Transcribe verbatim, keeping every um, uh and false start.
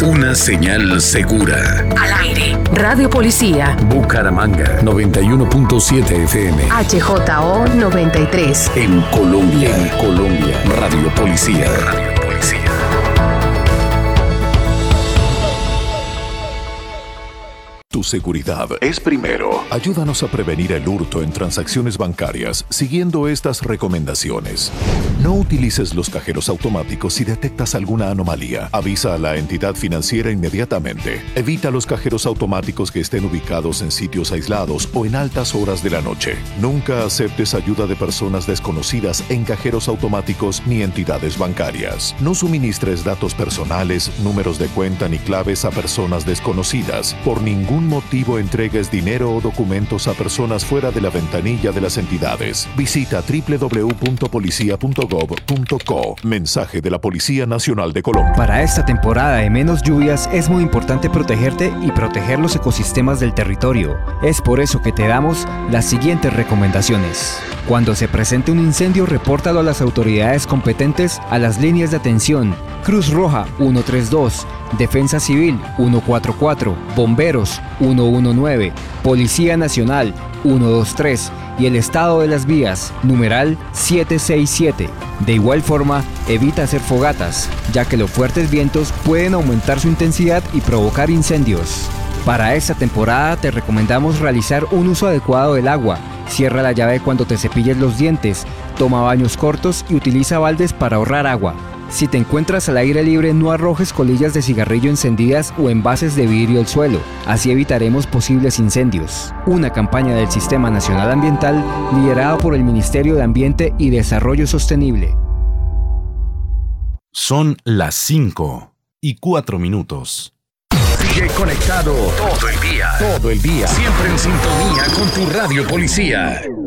es una señal segura. Al aire. Radio Policía. Bucaramanga, noventa y uno punto siete F M. H J O noventa y tres. En Colombia, en Colombia. Radio Policía. Radio Policía. Tu seguridad es primero. Ayúdanos a prevenir el hurto en transacciones bancarias siguiendo estas recomendaciones. No utilices los cajeros automáticos si detectas alguna anomalía. Avisa a la entidad financiera inmediatamente. Evita los cajeros automáticos que estén ubicados en sitios aislados o en altas horas de la noche. Nunca aceptes ayuda de personas desconocidas en cajeros automáticos ni entidades bancarias. No suministres datos personales, números de cuenta ni claves a personas desconocidas. Por ningún motivo entregues dinero o documentos a personas fuera de la ventanilla de las entidades. Visita doble u doble u doble u punto policía punto gov punto co. Mensaje de la Policía Nacional de Colombia. Para esta temporada de menos lluvias es muy importante protegerte y proteger los ecosistemas del territorio. Es por eso que te damos las siguientes recomendaciones. Cuando se presente un incendio, repórtalo a las autoridades competentes a las líneas de atención Cruz Roja uno tres dos, Defensa Civil uno cuatro cuatro, Bomberos uno uno nueve, Policía Nacional uno dos tres y el estado de las vías, numeral siete seis siete. De igual forma, evita hacer fogatas, ya que los fuertes vientos pueden aumentar su intensidad y provocar incendios. Para esta temporada te recomendamos realizar un uso adecuado del agua. Cierra la llave cuando te cepilles los dientes, toma baños cortos y utiliza baldes para ahorrar agua. Si te encuentras al aire libre, no arrojes colillas de cigarrillo encendidas o envases de vidrio al suelo. Así evitaremos posibles incendios. Una campaña del Sistema Nacional Ambiental liderada por el Ministerio de Ambiente y Desarrollo Sostenible. Son las cinco y cuatro minutos. Sigue conectado todo el día. Todo el día. Siempre en sintonía con tu Radio Policía.